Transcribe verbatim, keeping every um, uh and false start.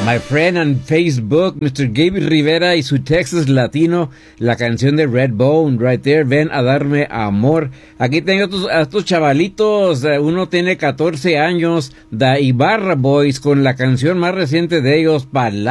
My friend on Facebook, mister Gaby Rivera y su Texas Latino, la canción de Redbone, right there, ven a darme amor. Aquí tengo a estos, a estos chavalitos, uno tiene catorce años, The Ibarra Boys, con la canción más reciente de ellos, Palabras.